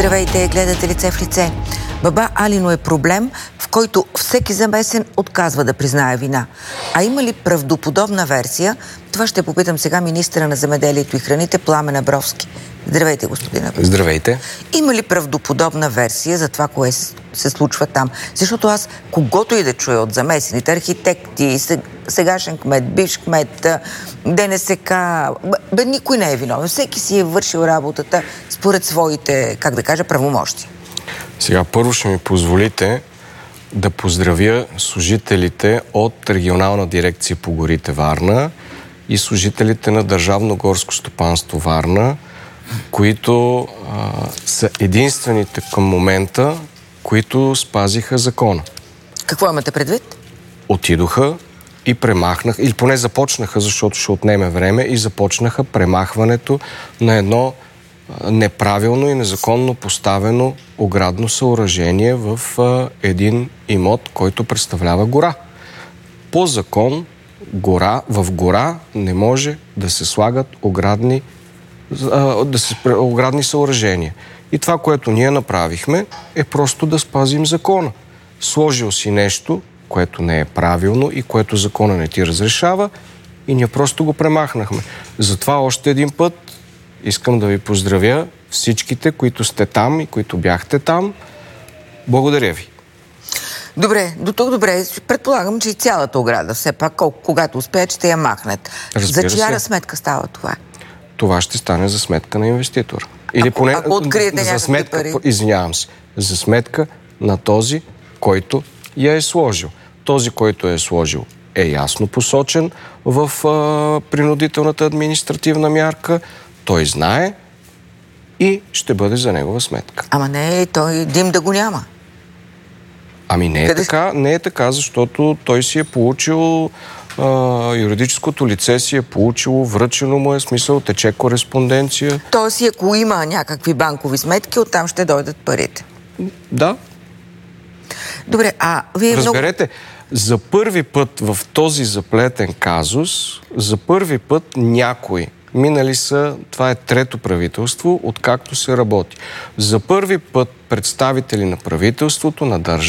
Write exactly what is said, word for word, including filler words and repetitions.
Здравейте, гледате Лице в лице. Баба Алино е проблем, в който всеки замесен отказва да признае вина. А има ли правдоподобна версия? Това ще попитам сега министъра на земеделието и храните Пламен Абровски. Здравейте, господин Абровски. Здравейте. Има ли правдоподобна версия за това, кое се случва там? Защото аз, когото и да чуя от замесените, архитекти, сегашен кмет, бивш кмет, ДНСК, бе, никой не е виновен. Всеки си е вършил работата според своите, как да кажа, правомощи. Сега първо ще ми позволите да поздравя служителите от Регионална дирекция по горите Варна и служителите на Държавно горско стопанство Варна, които а, са единствените към момента, които спазиха закона. Какво имате предвид? Отидоха и премахнаха, или поне започнаха, защото ще отнеме време, и започнаха премахването на едно неправилно и незаконно поставено оградно съоръжение в а, един имот, който представлява гора. По закон гора, в гора не може да се слагат оградни, а, да се, оградни съоръжения. И това, което ние направихме, е просто да спазим закона. Сложил си нещо, което не е правилно и което закона не ти разрешава, и ние просто го премахнахме. Затова още един път искам да ви поздравя всичките, които сте там и които бяхте там. Благодаря ви. Добре, до тук добре. Предполагам, че и цялата ограда, все пак, когато успеят, ще я махнат. Разбира за чия се. сметка става това? Това ще стане за сметка на инвеститора. Или ако, поне ако откриете за сметка, пари? Извинявам се, за сметка на този, който я е сложил. Този, който я е сложил, е ясно посочен в а, принудителната административна мярка. Той знае и ще бъде за негова сметка. Ама не, той дим да го няма. Ами не е, Къде... така, не е така, защото той си е получил, а, юридическото лице си е получило, връчено му е, смисъл, тече кореспонденция. Тоест, ако има някакви банкови сметки, оттам ще дойдат парите. Да. Добре, а вие Разберете, много... за първи път в този заплетен казус, за първи път някой, минали са, това е трето правителство, откакто се работи. За първи път представители на правителството, на държавата,